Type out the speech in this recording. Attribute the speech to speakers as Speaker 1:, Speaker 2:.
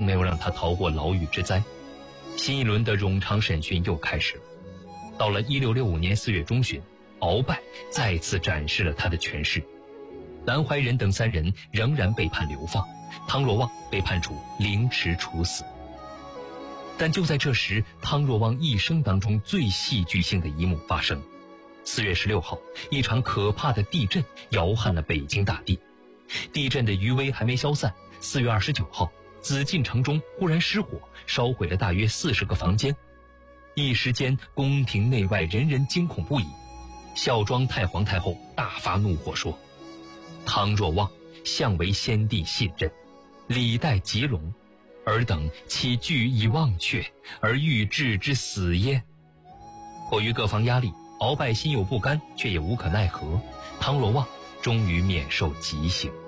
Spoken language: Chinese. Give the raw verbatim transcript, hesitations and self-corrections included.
Speaker 1: 没有让他逃过牢狱之灾。新一轮的冗长审讯又开始了。到了一六六五年四月中旬，鳌拜再次展示了他的权势。南怀仁等三人仍然被判流放，汤若望被判处凌迟处死。但就在这时，汤若望一生当中最戏剧性的一幕发生。四月十六号，一场可怕的地震摇撼了北京大地。地震的余威还没消散，四月二十九号，紫禁城中忽然失火，烧毁了大约四十个房间。一时间，宫廷内外人人惊恐不已。孝庄太皇太后大发怒火说：“汤若望向为先帝信任，礼待吉隆，尔等岂惧以忘却，而欲置之死耶？”迫于各方压力，鳌拜心有不甘，却也无可奈何。汤若望终于免受极刑。